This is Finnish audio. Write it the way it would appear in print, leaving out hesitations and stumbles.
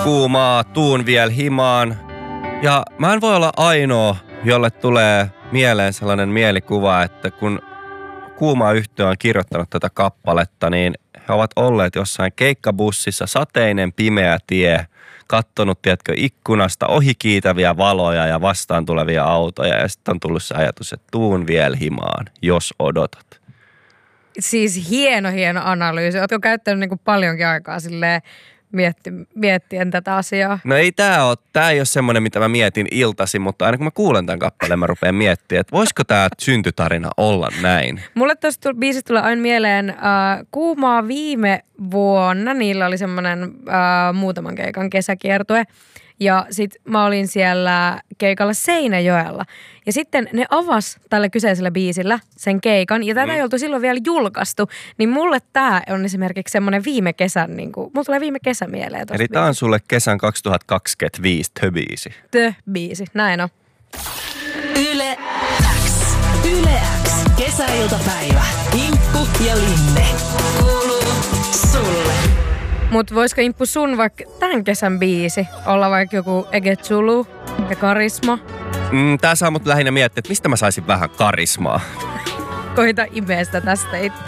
kuumaa, tuun vielä himaan. Ja mä en voi olla ainoa, jolle tulee mieleen sellainen mielikuva, että kun Kuuma yhtye on kirjoittanut tätä kappaletta, niin he ovat olleet jossain keikkabussissa, sateinen pimeä tie, kattonut, tiedätkö, ikkunasta ohikiitäviä valoja ja vastaan tulevia autoja. Ja sitten on tullut se ajatus, että tuun vielä himaan, jos odotat. Siis hieno analyysi. Ootko käyttänyt niin kuin paljonkin aikaa silleen miettien tätä asiaa? No ei tää ei ole semmoinen, mitä mä mietin iltaisin, mutta aina kun mä kuulen tämän kappaleen, mä rupean miettimään, että voisiko tää syntytarina olla näin? Mulle tuosta biisistä tulee aina mieleen Kuumaa viime vuonna. Niillä oli semmoinen muutaman keikan kesäkiertue. Ja sit mä olin siellä keikalla Seinäjoella. Ja sitten ne avas tällä kyseisellä biisillä sen keikan. Ja tätä ei oltu silloin vielä julkaistu. Niin mulle tää on esimerkiksi semmoinen viime kesän, niin kuin, mulla tulee viime kesä mieleen tosta. Eli tää on sulle kesän 2025 biisi. Biisi, näin on. Yle X. Yle X. Kesäiltapäivä. Inkku ja Linne. Kuuluu sulle. Mut voisiko Imppu sun vaikka tämän kesän biisi olla vaikka joku Ege Zulu ja Karisma? Tää saa mut lähinnä miettiä, että mistä mä saisin vähän karismaa. Koita imeä sitä tästä itse.